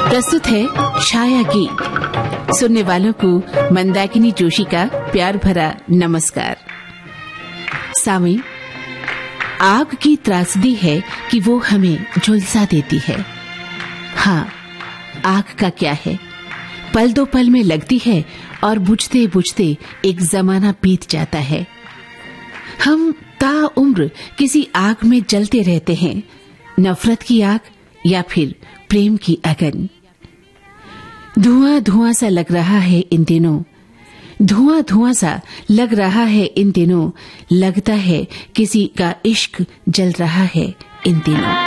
प्रस्तुत है छाया गीत। सुनने वालों को मंदाकिनी जोशी का प्यार भरा नमस्कार। सामी, आग की त्रासदी है कि वो हमें झुलसा देती है। हाँ, आग का क्या है, पल दो पल में लगती है और बुझते बुझते एक जमाना बीत जाता है। हम ताउम्र किसी आग में जलते रहते हैं, नफरत की आग या फिर प्रेम की अगन। धुआं धुआं सा लग रहा है इन दिनों, धुआं धुआं सा लग रहा है इन दिनों, लगता है किसी का इश्क जल रहा है इन दिनों।